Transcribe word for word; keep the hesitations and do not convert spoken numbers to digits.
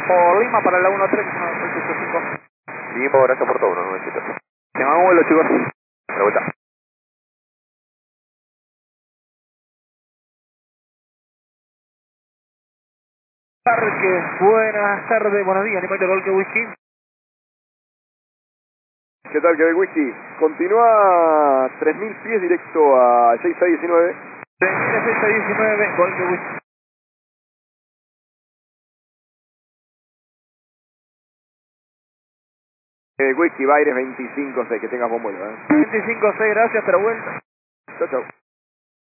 Bravo Lima para la uno tres uno seis ocho cinco. Lima, gracias por todo, uno nueve siete. Tengan un vuelo, chicos. De vuelta. Parque, buenas tardes, buenos días, Lima de Golke Whisky. ¿Qué tal, Quebec Whisky? Continúa tres mil pies directo a seis seis diecinueve. tres mil seiscientos diecinueve, Golke Whisky. Quebec Whisky, Baires veinticinco seis, que tengas buen vuelo, ¿eh? veinticinco seis, gracias, pero vuelta. Chao, chao.